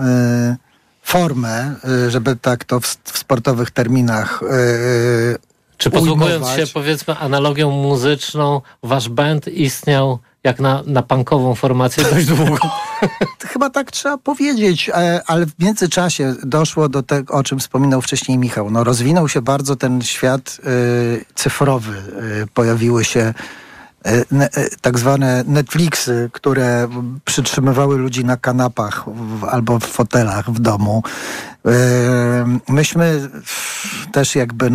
formę, żeby tak to w sportowych terminach Czy posługując się, powiedzmy, analogią muzyczną, wasz band istniał jak na punkową formację dość długo? Chyba tak trzeba powiedzieć, ale w międzyczasie doszło do tego, o czym wspominał wcześniej Michał. No, rozwinął się bardzo ten świat cyfrowy. Pojawiły się tak zwane Netflixy, które przytrzymywały ludzi na kanapach albo w fotelach w domu. Myśmy też jakby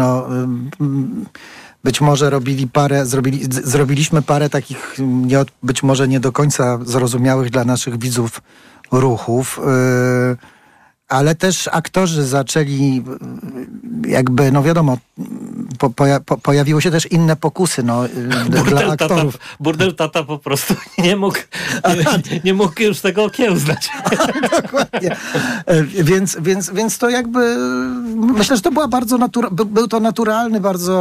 być może zrobiliśmy parę takich być może nie do końca zrozumiałych dla naszych widzów ruchów, ale też aktorzy zaczęli jakby, no wiadomo, pojawiły się też inne pokusy dla aktorów. Burdel Tata po prostu nie mógł już tego okiełznać. Dokładnie. Więc to jakby, myślę, że to była był to naturalny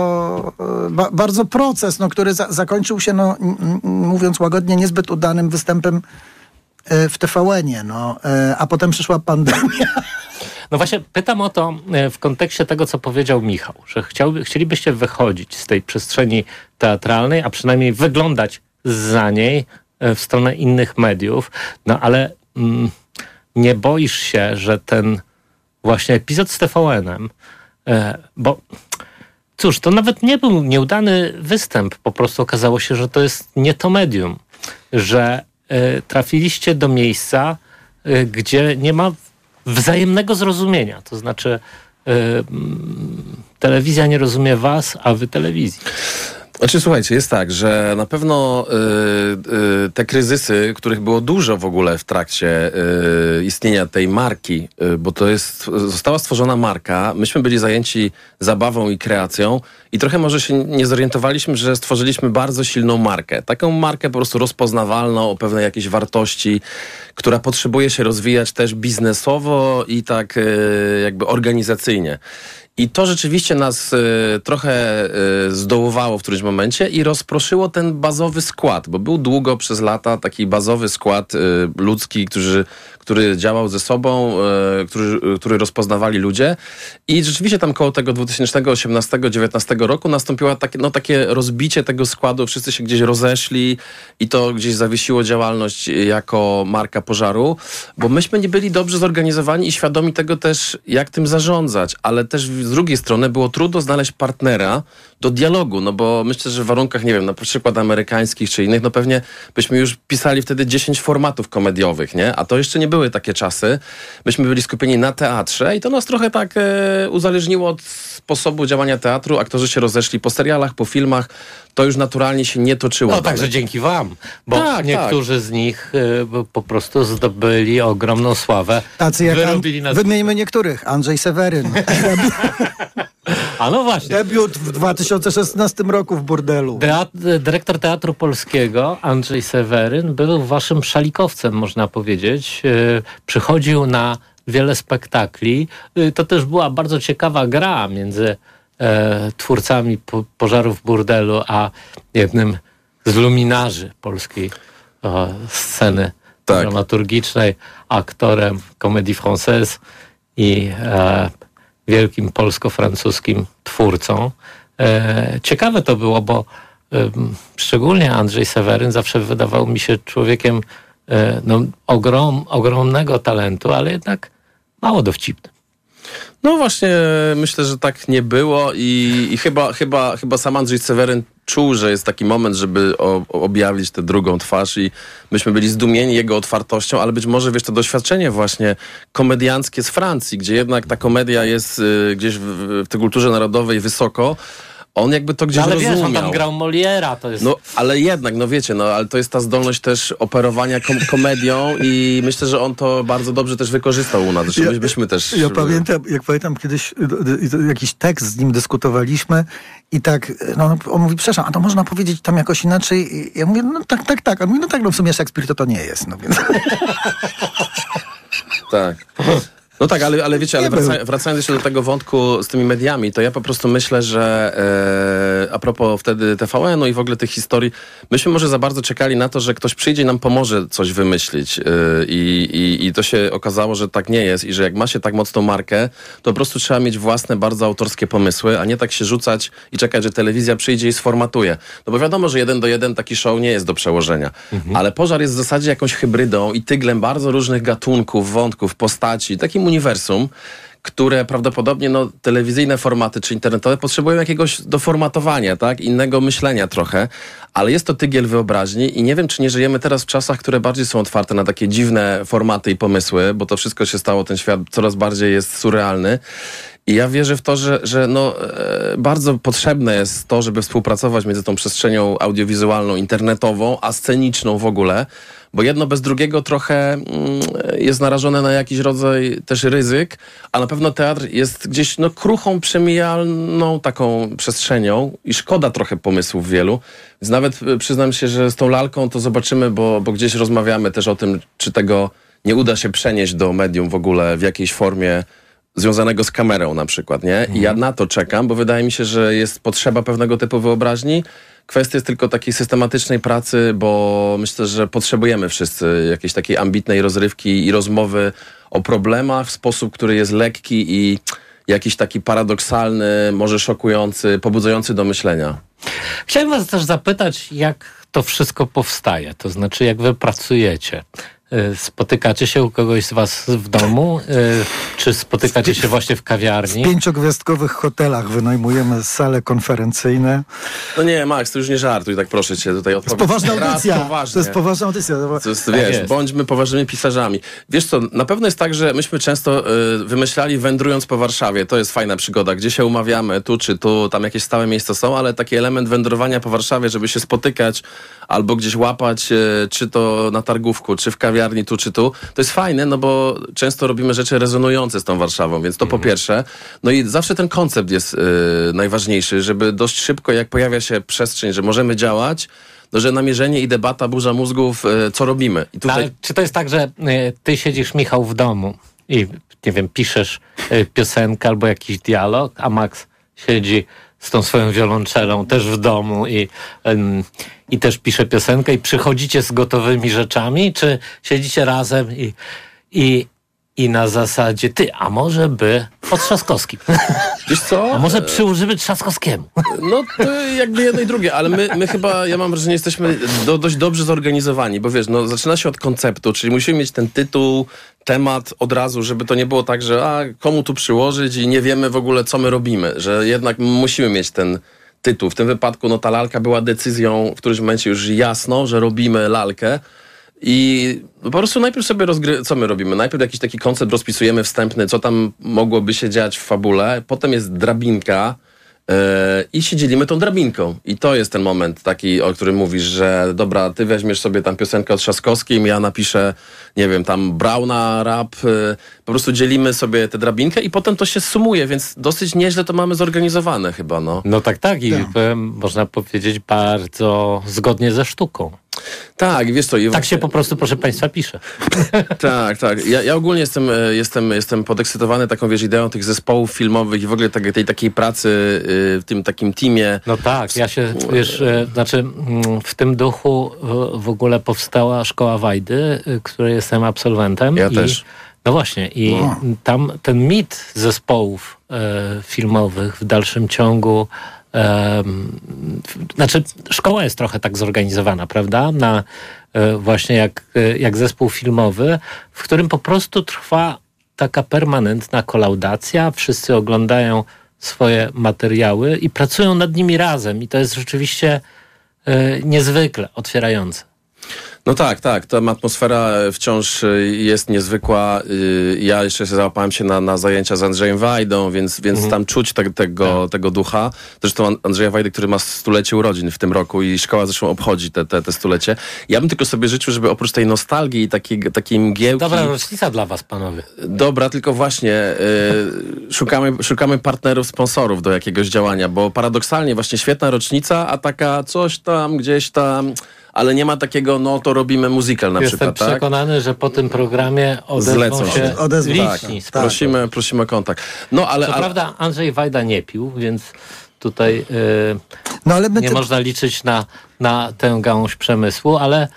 bardzo proces, który zakończył się, mówiąc łagodnie, niezbyt udanym występem w TVN-ie, a potem przyszła pandemia. No właśnie pytam o to w kontekście tego, co powiedział Michał, że chcielibyście wychodzić z tej przestrzeni teatralnej, a przynajmniej wyglądać zza niej w stronę innych mediów, ale nie boisz się, że ten właśnie epizod z TVN-em, bo cóż, to nawet nie był nieudany występ, po prostu okazało się, że to jest nie to medium, że trafiliście do miejsca, gdzie nie ma wzajemnego zrozumienia. To znaczy telewizja nie rozumie was, a wy telewizji. Znaczy, słuchajcie, jest tak, że na pewno te kryzysy, których było dużo w ogóle w trakcie istnienia tej marki, bo została stworzona marka, myśmy byli zajęci zabawą i kreacją i trochę może się nie zorientowaliśmy, że stworzyliśmy bardzo silną markę. Taką markę po prostu rozpoznawalną, o pewnej jakiejś wartości, która potrzebuje się rozwijać też biznesowo i tak jakby organizacyjnie. I to rzeczywiście nas trochę zdołowało w którymś momencie i rozproszyło ten bazowy skład, bo był długo przez lata taki bazowy skład ludzki, który działał ze sobą, który rozpoznawali ludzie i rzeczywiście tam koło tego 2018-2019 roku nastąpiło takie rozbicie tego składu, wszyscy się gdzieś rozeszli i to gdzieś zawiesiło działalność jako marka pożaru, bo myśmy nie byli dobrze zorganizowani i świadomi tego też, jak tym zarządzać, ale też z drugiej strony było trudno znaleźć partnera do dialogu, no bo myślę, że w warunkach, nie wiem, na przykład amerykańskich czy innych, no pewnie byśmy już pisali wtedy 10 formatów komediowych, nie? A to jeszcze nie były takie czasy. Myśmy byli skupieni na teatrze i to nas trochę tak uzależniło od sposobu działania teatru. Aktorzy się rozeszli po serialach, po filmach. To już naturalnie się nie toczyło. No także dzięki wam, bo niektórzy z nich po prostu zdobyli ogromną sławę. Tacy jak wymieńmy niektórych. Andrzej Seweryn. A no właśnie. Debiut w 2016 roku w Burdelu. Dyrektor Teatru Polskiego Andrzej Seweryn był waszym szalikowcem, można powiedzieć. Przychodził na wiele spektakli. To też była bardzo ciekawa gra między twórcami Pożarów w Burdelu a jednym z luminarzy polskiej sceny dramaturgicznej, aktorem Comédie Française i wielkim polsko-francuskim twórcą. Ciekawe to było, bo szczególnie Andrzej Seweryn zawsze wydawał mi się człowiekiem ogromnego talentu, ale jednak mało dowcipnym. No właśnie, myślę, że tak nie było i chyba sam Andrzej Seweryn czuł, że jest taki moment, żeby objawić tę drugą twarz i myśmy byli zdumieni jego otwartością, ale być może, wiesz, to doświadczenie właśnie komedianckie z Francji, gdzie jednak ta komedia jest gdzieś w tej kulturze narodowej wysoko. On jakby to gdzieś rozumiał. Ale wiesz, on tam grał Moliera, to jest... No, ale jednak, no wiecie, ale to jest ta zdolność też operowania komedią i myślę, że on to bardzo dobrze też wykorzystał u nas. Zresztą byśmy też... Ja pamiętam kiedyś jakiś tekst z nim dyskutowaliśmy i tak, on mówi, przepraszam, a to można powiedzieć tam jakoś inaczej? Ja mówię, no tak. On mówi, w sumie Szekspir to nie jest, no więc... Tak. No tak, ale wiecie, wracając jeszcze do tego wątku z tymi mediami, to ja po prostu myślę, że a propos wtedy TVN-u i w ogóle tych historii, myśmy może za bardzo czekali na to, że ktoś przyjdzie i nam pomoże coś wymyślić i to się okazało, że tak nie jest i że jak ma się tak mocną markę, to po prostu trzeba mieć własne, bardzo autorskie pomysły, a nie tak się rzucać i czekać, że telewizja przyjdzie i sformatuje. No bo wiadomo, że 1:1 taki show nie jest do przełożenia, ale Pożar jest w zasadzie jakąś hybrydą i tyglem bardzo różnych gatunków, wątków, postaci, takim uniwersum, które prawdopodobnie telewizyjne formaty czy internetowe potrzebują jakiegoś doformatowania, tak? Innego myślenia trochę, ale jest to tygiel wyobraźni i nie wiem, czy nie żyjemy teraz w czasach, które bardziej są otwarte na takie dziwne formaty i pomysły, bo to wszystko się stało, ten świat coraz bardziej jest surrealny. I ja wierzę w to, że bardzo potrzebne jest to, żeby współpracować między tą przestrzenią audiowizualną, internetową, a sceniczną w ogóle, bo jedno bez drugiego trochę jest narażone na jakiś rodzaj też ryzyk, a na pewno teatr jest gdzieś kruchą, przemijalną taką przestrzenią i szkoda trochę pomysłów wielu. Więc nawet przyznam się, że z tą lalką to zobaczymy, bo gdzieś rozmawiamy też o tym, czy tego nie uda się przenieść do medium w ogóle w jakiejś formie związanego z kamerą na przykład, nie? I ja na to czekam, bo wydaje mi się, że jest potrzeba pewnego typu wyobraźni. Kwestia jest tylko takiej systematycznej pracy, bo myślę, że potrzebujemy wszyscy jakiejś takiej ambitnej rozrywki i rozmowy o problemach w sposób, który jest lekki i jakiś taki paradoksalny, może szokujący, pobudzający do myślenia. Chciałem was też zapytać, jak to wszystko powstaje, to znaczy jak wy pracujecie. Spotykacie się u kogoś z was w domu? Czy spotykacie się właśnie w kawiarni? W 5-gwiazdkowych hotelach wynajmujemy sale konferencyjne. No nie, Max, to już nie żartuj, tak proszę cię tutaj odpowiedzieć. To jest poważna audycja. To jest poważna audycja. To jest, wiesz, bądźmy poważnymi pisarzami. Wiesz co, na pewno jest tak, że myśmy często wymyślali wędrując po Warszawie. To jest fajna przygoda, gdzie się umawiamy, tu czy tu, tam jakieś stałe miejsca są, ale taki element wędrowania po Warszawie, żeby się spotykać albo gdzieś łapać, czy to na targówku, czy w kawiarni, tu czy tu, to jest fajne, no bo często robimy rzeczy rezonujące z tą Warszawą, więc to po pierwsze. No i zawsze ten koncept jest najważniejszy, żeby dość szybko, jak pojawia się przestrzeń, że możemy działać, no, że namierzenie i debata, burza mózgów, co robimy. I tutaj... Ale czy to jest tak, że ty siedzisz, Michał, w domu i, nie wiem, piszesz piosenkę albo jakiś dialog, a Max siedzi z tą swoją wiolonczelą też w domu i też pisze piosenkę i przychodzicie z gotowymi rzeczami, czy siedzicie razem i na zasadzie a może by po Trzaskowskim? Wiesz co? A może przyłożymy Trzaskowskiemu? No to jakby jedno i drugie, ale my chyba, ja mam wrażenie, jesteśmy dość dobrze zorganizowani, bo wiesz, zaczyna się od konceptu, czyli musimy mieć ten tytuł, temat od razu, żeby to nie było tak, że komu tu przyłożyć i nie wiemy w ogóle, co my robimy, że jednak musimy mieć ten tytuł. W tym wypadku ta lalka była decyzją w którymś momencie już jasno, że robimy lalkę. I po prostu najpierw sobie co my robimy? Najpierw jakiś taki koncept rozpisujemy wstępny, co tam mogłoby się dziać w fabule. Potem jest drabinka i się dzielimy tą drabinką. I to jest ten moment taki, o którym mówisz, że dobra, ty weźmiesz sobie tam piosenkę o Trzaskowskim, ja napiszę, nie wiem, tam Brauna, rap. Po prostu dzielimy sobie tę drabinkę i potem to się sumuje, więc dosyć nieźle to mamy zorganizowane chyba, no. No tak. I można powiedzieć bardzo zgodnie ze sztuką. Tak, wiesz co... Tak się po prostu, proszę państwa, pisze. Tak. Ja ogólnie jestem podekscytowany taką, wiesz, ideą tych zespołów filmowych i w ogóle tej takiej pracy w tym takim teamie. No tak, ja się, wiesz, w tym duchu w ogóle powstała Szkoła Wajdy, której jestem absolwentem. Ja też. No właśnie, i tam ten mit zespołów filmowych w dalszym ciągu szkoła jest trochę tak zorganizowana, prawda? Na właśnie jak zespół filmowy, w którym po prostu trwa taka permanentna kolaudacja, wszyscy oglądają swoje materiały i pracują nad nimi razem i to jest rzeczywiście niezwykle otwierające. No tak, ta atmosfera wciąż jest niezwykła. Ja jeszcze załapałem się na zajęcia z Andrzejem Wajdą, więc tam czuć tego ducha. Zresztą Andrzeja Wajdy, który ma 100-lecie urodzin w tym roku i szkoła zresztą obchodzi te 100-lecie. Ja bym tylko sobie życzył, żeby oprócz tej nostalgii i takiej mgiełki... Dobra rocznica dla was, panowie. Dobra, tylko właśnie szukamy partnerów, sponsorów do jakiegoś działania, bo paradoksalnie właśnie świetna rocznica, a taka coś tam, gdzieś tam... Ale nie ma takiego, to robimy musical na przykład, tak? Jestem przekonany, że po tym programie odezwą się liczni. Tak. Prosimy o kontakt. Co prawda Andrzej Wajda nie pił, więc tutaj nie można liczyć na tę gałąź przemysłu, ale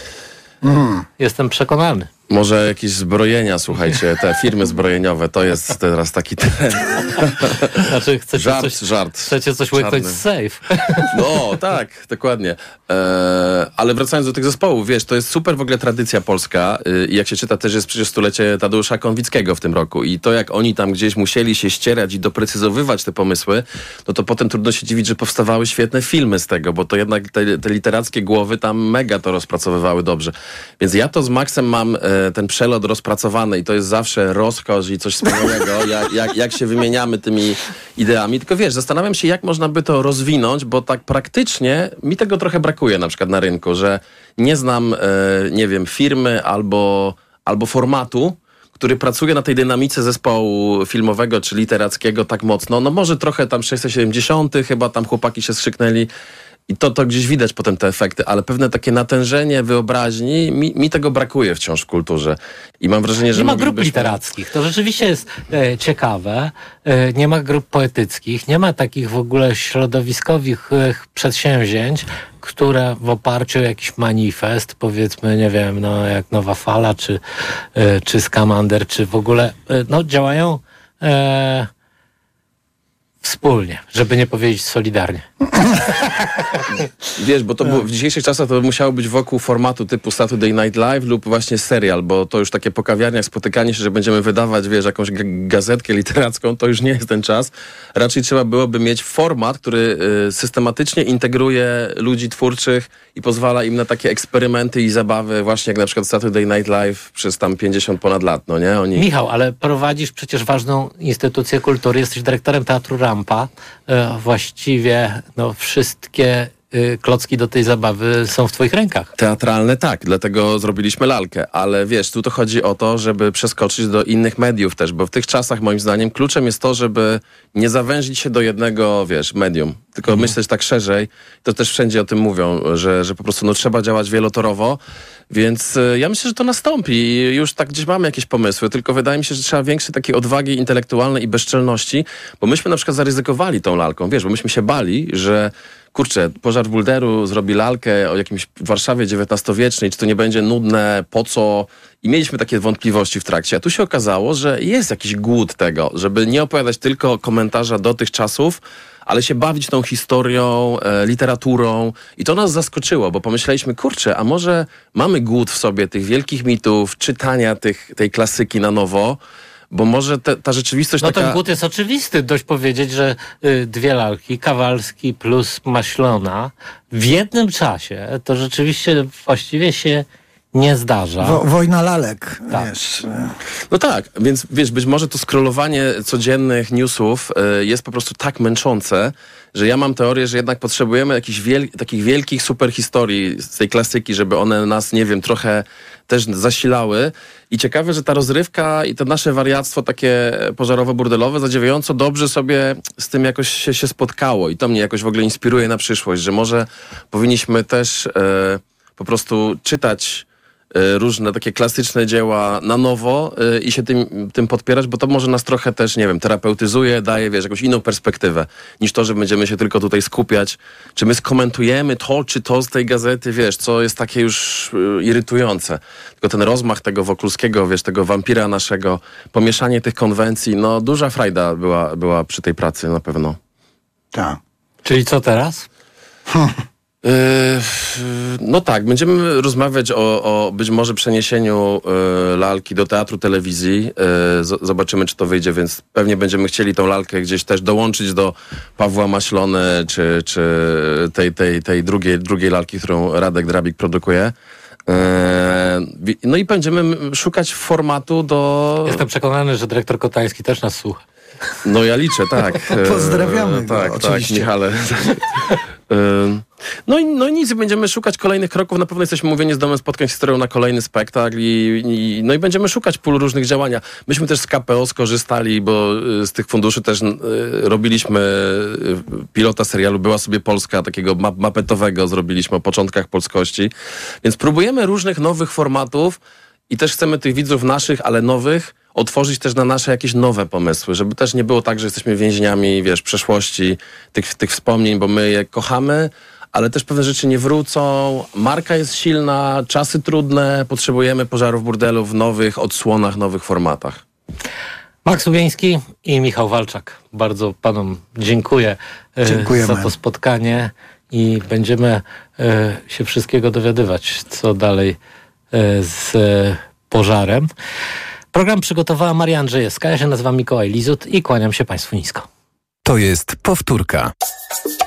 jestem przekonany. Może jakieś zbrojenia, słuchajcie, te firmy zbrojeniowe, to jest teraz taki trend. Znaczy chcecie coś łyknąć z safe. No, tak, dokładnie. Ale wracając do tych zespołów, wiesz, to jest super w ogóle tradycja polska i jak się czyta, też jest przecież 100-lecie Tadeusza Konwickiego w tym roku i to jak oni tam gdzieś musieli się ścierać i doprecyzowywać te pomysły, to potem trudno się dziwić, że powstawały świetne filmy z tego, bo to jednak te literackie głowy tam mega to rozpracowywały dobrze. Więc ja to z Maxem mam ten przelot rozpracowany i to jest zawsze rozkosz i coś wspaniałego, jak się wymieniamy tymi ideami. Tylko wiesz, zastanawiam się, jak można by to rozwinąć, bo tak praktycznie mi tego trochę brakuje na przykład na rynku, że nie znam, nie wiem, firmy albo formatu, który pracuje na tej dynamice zespołu filmowego czy literackiego tak mocno. No może trochę tam 670, chyba tam chłopaki się skrzyknęli. I to gdzieś widać potem te efekty, ale pewne takie natężenie wyobraźni, mi tego brakuje wciąż w kulturze. I mam wrażenie, że... Nie ma grup literackich, to rzeczywiście jest ciekawe. Nie ma grup poetyckich, nie ma takich w ogóle środowiskowych przedsięwzięć, które w oparciu o jakiś manifest, powiedzmy, nie wiem, jak Nowa Fala, czy Skamander, czy w ogóle, działają wspólnie, żeby nie powiedzieć solidarnie. Wiesz, bo to w dzisiejszych czasach to musiało być wokół formatu typu Saturday Night Live lub właśnie serial, bo to już takie po kawiarniach spotykanie się, że będziemy wydawać, wiesz, jakąś gazetkę literacką, to już nie jest ten czas. Raczej trzeba byłoby mieć format, który systematycznie integruje ludzi twórczych i pozwala im na takie eksperymenty i zabawy, właśnie jak na przykład Saturday Night Live przez tam 50 ponad lat, no nie? Michał, ale prowadzisz przecież ważną instytucję kultury, jesteś dyrektorem Teatru Rampa. Właściwie wszystkie klocki do tej zabawy są w twoich rękach. Teatralne tak, dlatego zrobiliśmy lalkę, ale wiesz, tu to chodzi o to, żeby przeskoczyć do innych mediów też, bo w tych czasach moim zdaniem kluczem jest to, żeby nie zawęzić się do jednego, wiesz, medium, tylko myśleć tak szerzej. To też wszędzie o tym mówią, że po prostu trzeba działać wielotorowo, więc ja myślę, że to nastąpi i już tak gdzieś mamy jakieś pomysły, tylko wydaje mi się, że trzeba większej takiej odwagi intelektualnej i bezczelności, bo myśmy na przykład zaryzykowali tą lalką, wiesz, bo myśmy się bali, że kurczę, Pożar w Bulderu zrobi lalkę o jakimś Warszawie XIX-wiecznej, czy to nie będzie nudne, po co? I mieliśmy takie wątpliwości w trakcie. A tu się okazało, że jest jakiś głód tego, żeby nie opowiadać tylko komentarza do tych czasów, ale się bawić tą historią, literaturą. I to nas zaskoczyło, bo pomyśleliśmy, kurczę, a może mamy głód w sobie tych wielkich mitów, czytania tej klasyki na nowo, bo może ta rzeczywistość No taka... ten głód jest oczywisty. Dość powiedzieć, że 2 lalki, Kawalski plus Maślona w jednym czasie, to rzeczywiście właściwie się nie zdarza. Wojna lalek, tak. Wiesz. No tak, więc wiesz, być może to scrollowanie codziennych newsów jest po prostu tak męczące, że ja mam teorię, że jednak potrzebujemy jakichś takich wielkich super historii z tej klasyki, żeby one nas, nie wiem, trochę też zasilały. I ciekawe, że ta rozrywka i to nasze wariactwo takie pożarowo-burdelowe zadziwiająco dobrze sobie z tym jakoś się spotkało. I to mnie jakoś w ogóle inspiruje na przyszłość, że może powinniśmy też po prostu czytać różne takie klasyczne dzieła na nowo i się tym podpierać, bo to może nas trochę też, nie wiem, terapeutyzuje, daje, wiesz, jakąś inną perspektywę, niż to, że będziemy się tylko tutaj skupiać, czy my skomentujemy to, czy to z tej gazety, wiesz, co jest takie już irytujące. Tylko ten rozmach tego Wokulskiego, wiesz, tego wampira naszego, pomieszanie tych konwencji, no duża frajda była przy tej pracy na pewno. Tak. Czyli co teraz? No tak, będziemy rozmawiać o być może przeniesieniu lalki do teatru, telewizji. Zobaczymy, czy to wyjdzie, więc pewnie będziemy chcieli tą lalkę gdzieś też dołączyć do Pawła Maślony, czy tej drugiej lalki, którą Radek Drabik produkuje. No i będziemy szukać formatu do... Jestem przekonany, że dyrektor Kotański też nas słucha. No ja liczę, tak. Pozdrawiamy go, oczywiście. Tak, Michale. No i nic, będziemy szukać kolejnych kroków. Na pewno jesteśmy umówieni z Domem Spotkań z Historią na kolejny spektakl i będziemy szukać pól różnych działania. Myśmy też z KPO skorzystali, bo z tych funduszy też robiliśmy pilota serialu Była sobie Polska, takiego mapetowego zrobiliśmy o początkach polskości. Więc próbujemy różnych nowych formatów i też chcemy tych widzów naszych, ale nowych, otworzyć też na nasze jakieś nowe pomysły, żeby też nie było tak, że jesteśmy więźniami, wiesz, przeszłości, tych wspomnień, bo my je kochamy, ale też pewne rzeczy nie wrócą. Marka jest silna, czasy trudne, potrzebujemy Pożarów Burdelu w nowych odsłonach, nowych formatach. Max Łubieński i Michał Walczak. Bardzo panom dziękuję za to spotkanie i będziemy się wszystkiego dowiadywać, co dalej z Pożarem. Program przygotowała Maria Andrzejewska. Ja się nazywam Mikołaj Lizut i kłaniam się Państwu nisko. To jest powtórka.